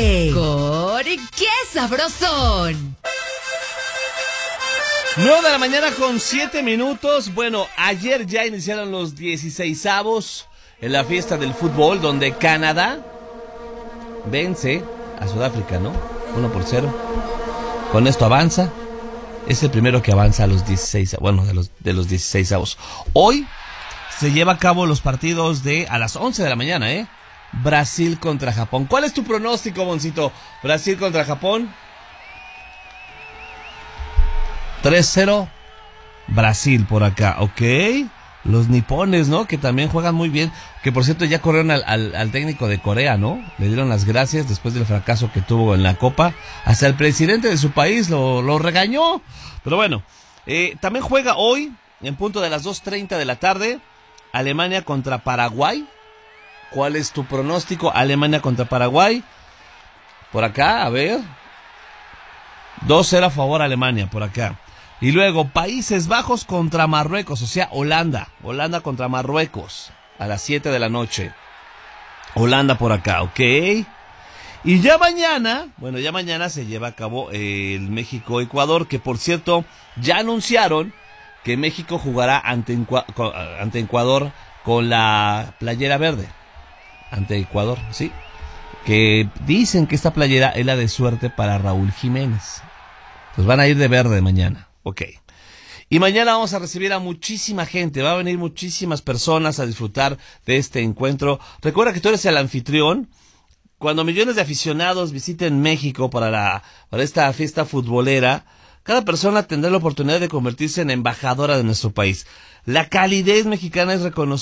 con ¡Qué sabrosón! 9 de la mañana con 7 minutos. Bueno, ayer ya iniciaron los 16avos en la fiesta del fútbol, donde Canadá vence a Sudáfrica, ¿no? 1-0. Con esto avanza. Es el primero que avanza a los 16, bueno, de los 16avos. Hoy se lleva a cabo los partidos a las 11 de la mañana, Brasil contra Japón. ¿Cuál es tu pronóstico, Boncito? Brasil contra Japón. 3-0 Brasil por acá, ok. Los nipones, ¿no? Que también juegan muy bien. Que por cierto ya corrieron al técnico de Corea, ¿no? Le dieron las gracias después del fracaso que tuvo en la Copa. Hasta el presidente de su país lo regañó. Pero bueno, también juega hoy, en punto de las 2:30 de la tarde, Alemania contra Paraguay. ¿Cuál es tu pronóstico? Alemania contra Paraguay. Por acá, a ver. 2-0 a favor Alemania, por acá. Y luego Países Bajos contra Marruecos, o sea, Holanda contra Marruecos, a las 7 de la noche. Holanda por acá, ok. Y ya mañana se lleva a cabo el México-Ecuador, que por cierto, ya anunciaron que México jugará ante Ecuador con la playera verde. Ante Ecuador, sí. Que dicen que esta playera es la de suerte para Raúl Jiménez. Pues van a ir de verde mañana. Ok. Y mañana vamos a recibir a muchísima gente. Va a venir muchísimas personas a disfrutar de este encuentro. Recuerda que tú eres el anfitrión. Cuando millones de aficionados visiten México para esta fiesta futbolera, cada persona tendrá la oportunidad de convertirse en embajadora de nuestro país. La calidez mexicana es reconocida.